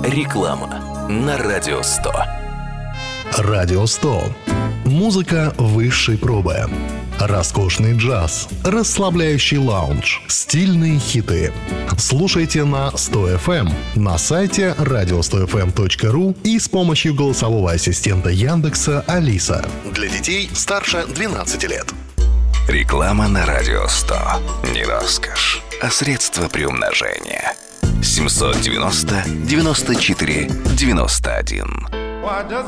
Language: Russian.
Реклама на Радио 100. Радио 100. Музыка высшей пробы. Роскошный джаз, расслабляющий лаунж, стильные хиты. Слушайте на 100 FM, на сайте radio100fm.ru и с помощью голосового ассистента Яндекса Алиса. Для детей старше 12 лет. Реклама на Радио 100. Не роскошь, а средство приумножения. 790 94 91.